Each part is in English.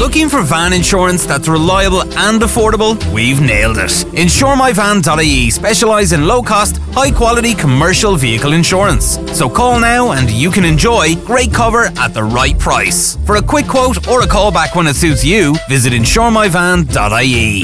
Looking for van insurance that's reliable and affordable? We've nailed it. InsureMyVan.ie specialise in low-cost, high-quality commercial vehicle insurance. So call now and you can enjoy great cover at the right price. For a quick quote or a call back when it suits you, visit InsureMyVan.ie.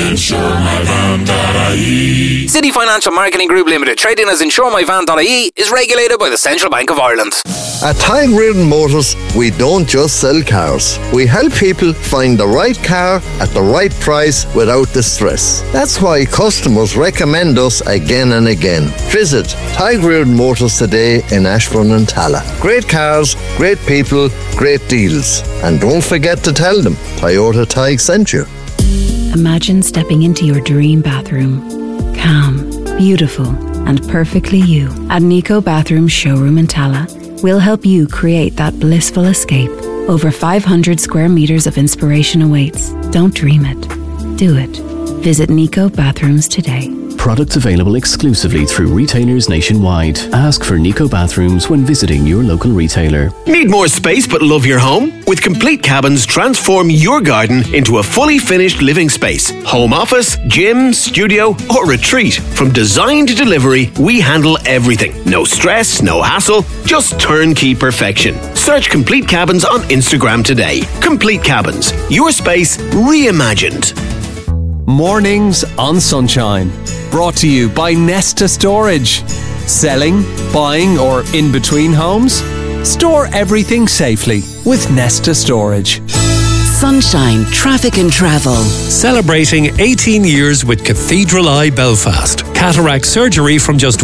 InsureMyVan.ie. City Financial Marketing Group Limited, trading as InsureMyVan.ie, is regulated by the Central Bank of Ireland. At Tyrone Motors, we don't just sell cars. We help people find the right car at the right price without the stress. That's why customers recommend us again and again. Visit Tyrone Motors today in Ashbourne and Talla. Great cars, great people, great deals. And don't forget to tell them Toyota Tig sent you. Imagine stepping into your dream bathroom. Calm, beautiful, and perfectly you. At Nico Bathroom Showroom in Talla, we'll help you create that blissful escape. Over 500 square meters of inspiration awaits. Don't dream it. Do it. Visit Nico Bathrooms today. Products available exclusively through retailers nationwide. Ask for Nico Bathrooms when visiting your local retailer. Need more space but love your home? With Complete Cabins, transform your garden into a fully finished living space. Home office, gym, studio, or retreat. From design to delivery, we handle everything. No stress, no hassle, just turnkey perfection. Search Complete Cabins on Instagram today. Complete Cabins, your space reimagined. Mornings on Sunshine. Brought to you by Nesta Storage. Selling, buying, or in between homes? Store everything safely with Nesta Storage. Sunshine Traffic and Travel. Celebrating 18 years with Cathedral Eye Belfast. Cataract surgery from just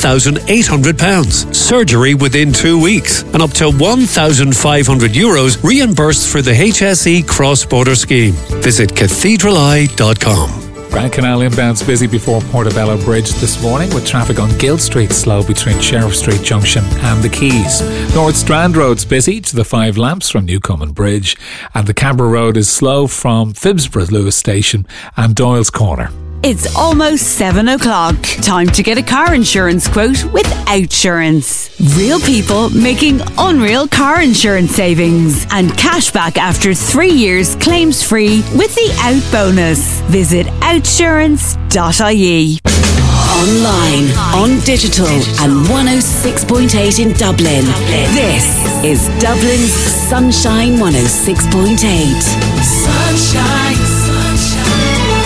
£1,800. Surgery within 2 weeks. And up to €1,500 reimbursed for the HSE cross-border scheme. Visit cathedraleye.com. Grand Canal inbound's busy before Portobello Bridge this morning, with traffic on Guild Street slow between Sheriff Street Junction and the Quays. North Strand Road's busy to the Five Lamps from Newcomen Bridge, and the Cabra Road is slow from Phibsborough Lewis Station and Doyle's Corner. It's almost 7 o'clock. Time to get a car insurance quote with Outsurance. Real people making unreal car insurance savings and cash back after 3 years claims free with the Out bonus. Visit outsurance.ie. Online, on digital, and 106.8 in Dublin. This is Dublin's Sunshine 106.8. Sunshine, sunshine,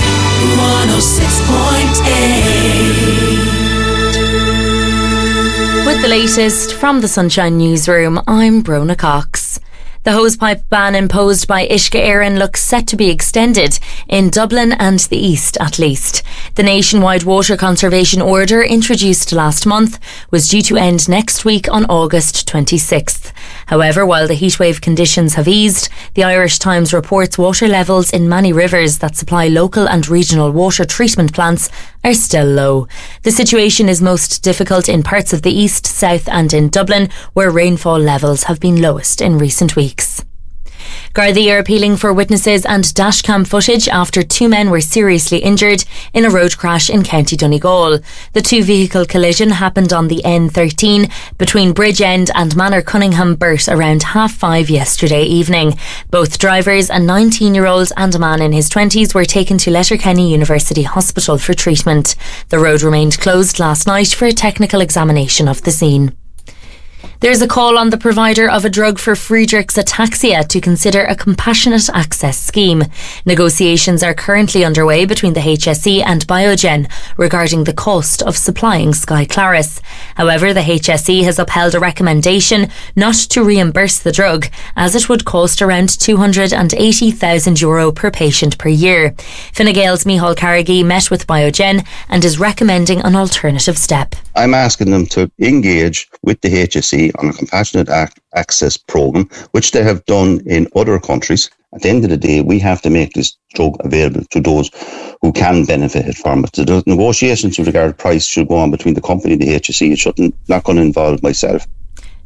106.8. With the latest from the Sunshine Newsroom, I'm Brona Cox. The hosepipe ban imposed by Uisce Éireann looks set to be extended in Dublin and the East at least. The nationwide water conservation order introduced last month was due to end next week on August 26th. However, while the heatwave conditions have eased, the Irish Times reports water levels in many rivers that supply local and regional water treatment plants are still low. The situation is most difficult in parts of the east, south and in Dublin, where rainfall levels have been lowest in recent weeks. Gardaí are appealing for witnesses and dashcam footage after 2 men were seriously injured in a road crash in County Donegal. The two-vehicle collision happened on the N13 between Bridgend and Manor Cunningham Burt around 5:30 yesterday evening. Both drivers, a 19-year-old and a man in his 20s, were taken to Letterkenny University Hospital for treatment. The road remained closed last night for a technical examination of the scene. There's a call on the provider of a drug for Friedreich's ataxia to consider a compassionate access scheme. Negotiations are currently underway between the HSE and Biogen regarding the cost of supplying Skyclarys. However, the HSE has upheld a recommendation not to reimburse the drug, as it would cost around €280,000 per patient per year. Fine Gael's Micheál Carrigy met with Biogen and is recommending an alternative step. I'm asking them to engage with the HSE on a compassionate access programme, which they have done in other countries. At the end of the day, we have to make this drug available to those who can benefit from it. The negotiations with regard to price should go on between the company and the HSE. It's not going to involve myself.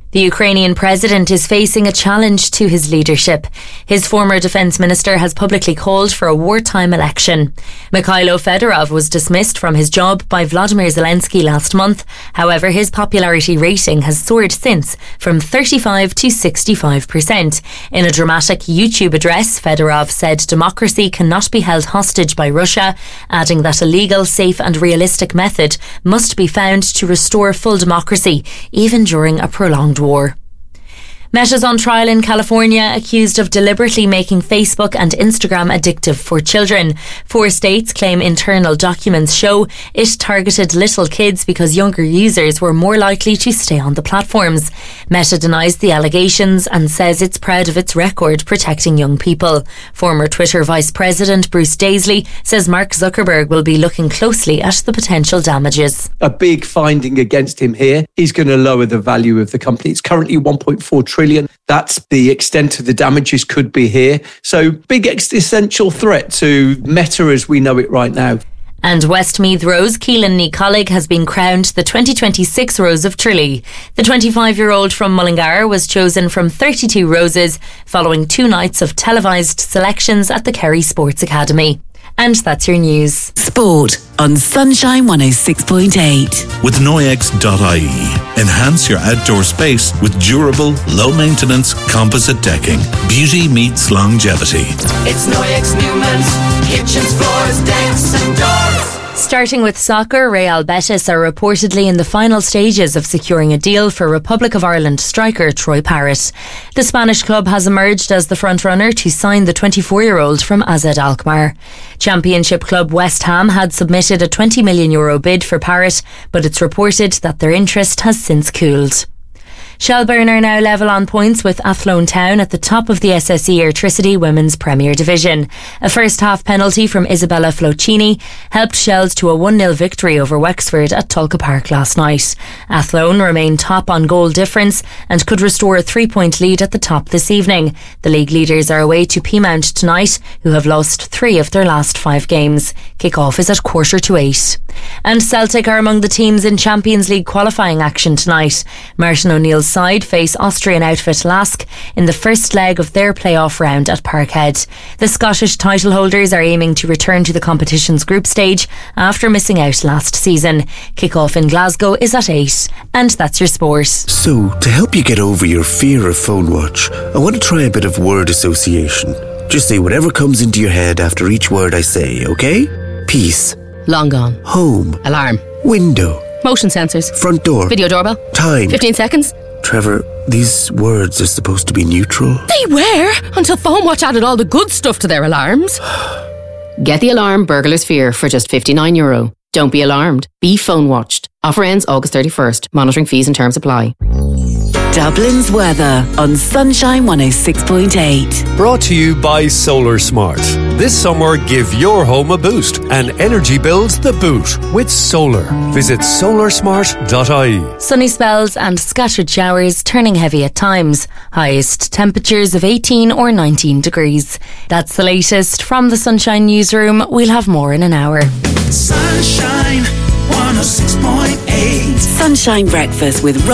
The Ukrainian president is facing a challenge to his leadership. His former defence minister has publicly called for a wartime election. Mikhailo Fedorov was dismissed from his job by Vladimir Zelensky last month. However, his popularity rating has soared since, from 35 to 65%. In a dramatic YouTube address, Fedorov said democracy cannot be held hostage by Russia, adding that a legal, safe and realistic method must be found to restore full democracy, even during a prolonged war. Meta's on trial in California, accused of deliberately making Facebook and Instagram addictive for children. 4 states claim internal documents show it targeted little kids because younger users were more likely to stay on the platforms. Meta denies the allegations and says it's proud of its record protecting young people. Former Twitter Vice President Bruce Daisley says Mark Zuckerberg will be looking closely at the potential damages. A big finding against him here is going to lower the value of the company. It's currently 1.4 trillion. That's the extent of the damages could be here. So big existential threat to Meta as we know it right now. And Westmeath Rose Keelan Ní Colleague has been crowned the 2026 Rose of Tralee. The 25-year-old from Mullingar was chosen from 32 roses following 2 nights of televised selections at the Kerry Sports Academy. And that's your news. Sport on Sunshine 106.8. With Noyex.ie. Enhance your outdoor space with durable, low-maintenance composite decking. Beauty meets longevity. It's Noyex Newman's kitchens, floors, decks and doors. Starting with soccer, Real Betis are reportedly in the final stages of securing a deal for Republic of Ireland striker Troy Parrott. The Spanish club has emerged as the frontrunner to sign the 24-year-old from AZ Alkmaar. Championship club West Ham had submitted a €20 million bid for Parrott, but it's reported that their interest has since cooled. Shelbourne are now level on points with Athlone Town at the top of the SSE Airtricity Women's Premier Division. A first half penalty from Isabella Flocini helped Shells to a 1-0 victory over Wexford at Tulka Park last night. Athlone remain top on goal difference and could restore a 3-point lead at the top this evening. The league leaders are away to Peamount tonight, who have lost 3 of their last 5 games. Kick-off is at 7:45. And Celtic are among the teams in Champions League qualifying action tonight. Martin O'Neill's side face Austrian outfit Lask in the first leg of their playoff round at Parkhead. The Scottish title holders are aiming to return to the competition's group stage after missing out last season. Kick-off in Glasgow is at 8. And that's your sport. So, to help you get over your fear of phone watch, I want to try a bit of word association. Just say whatever comes into your head after each word I say, okay? Peace. Long gone. Home. Alarm. Window. Motion sensors. Front door. Video doorbell. Time. 15 seconds. Trevor, these words are supposed to be neutral. They were, until PhoneWatch added all the good stuff to their alarms. Get the alarm Burglar's Fear for just €59. Don't be alarmed. Be phone watched. Offer ends August 31st. Monitoring fees and terms apply. Dublin's weather on Sunshine 106.8. Brought to you by Solar Smart. This summer, give your home a boost and energy bills the boot with solar. Visit solarsmart.ie. Sunny spells and scattered showers, turning heavy at times. Highest temperatures of 18 or 19 degrees. That's the latest from the Sunshine Newsroom. We'll have more in an hour. Sunshine 106.8. Sunshine Breakfast with